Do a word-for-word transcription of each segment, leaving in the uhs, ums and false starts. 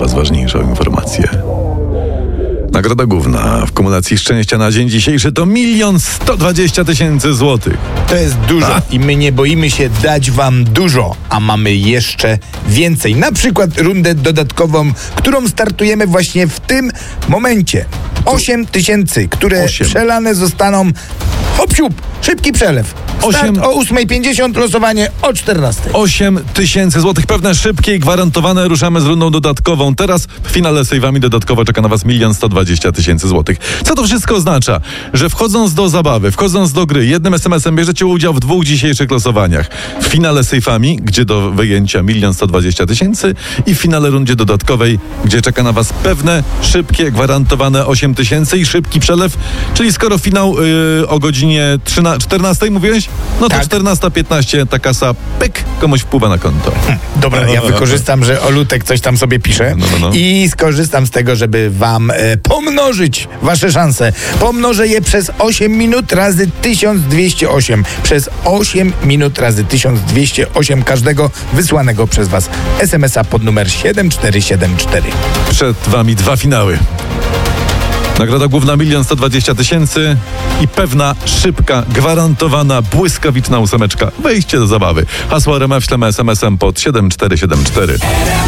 Was ważniejszą informację. Nagroda główna w kumulacji szczęścia na dzień dzisiejszy to milion sto dwadzieścia tysięcy złotych. To jest dużo A? i my nie boimy się dać wam dużo, a mamy jeszcze więcej. Na przykład rundę dodatkową, którą startujemy właśnie w tym momencie. Osiem tysięcy, które Osiem. przelane zostaną hop siup, szybki przelew. Start Osiem. o ósma pięćdziesiąt, losowanie o czternastej. osiem tysięcy złotych, pewne, szybkie i gwarantowane. Ruszamy z rundą dodatkową. Teraz w finale z sejwami dodatkowo czeka na Was milion sto dwadzieścia tysięcy złotych. Co to wszystko oznacza? Że wchodząc do zabawy, wchodząc do gry, jednym es em esem bierzecie udział w dwóch dzisiejszych losowaniach. W finale z sejfami, gdzie do wyjęcia milion sto dwadzieścia tysięcy i w finale rundzie dodatkowej, gdzie czeka na Was pewne, szybkie, gwarantowane osiem tysięcy i szybki przelew. Czyli skoro finał yy, o godzinie czternastej mówiłeś? No to Tak. czternasta piętnaście ta kasa, pyk, komuś wpływa na konto. Dobra, ja wykorzystam, że Olutek coś tam sobie pisze No, no, no. i skorzystam z tego, żeby wam e, pomnożyć wasze szanse. Pomnożę je przez osiem minut razy tysiąc dwieście osiem. Przez osiem minut razy tysiąc dwieście osiem każdego wysłanego przez was es em es a pod numer siedem cztery siedem cztery. Przed Wami dwa finały. Nagroda główna milion sto dwadzieścia tysięcy i pewna, szybka, gwarantowana, błyskawiczna ósemeczka. Wejście do zabawy. Hasło R M F ślemy es em esem pod siedem cztery siedem cztery.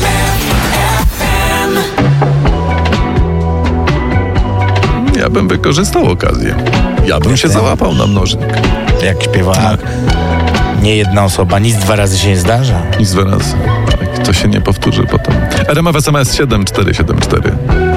Ja bym wykorzystał okazję. Ja bym się załapał na mnożnik. Jak śpiewa nie jedna osoba, nic dwa razy się nie zdarza. I z wyraz. Tak, to się nie powtórzy potem. R M F es em es siedem cztery siedem cztery.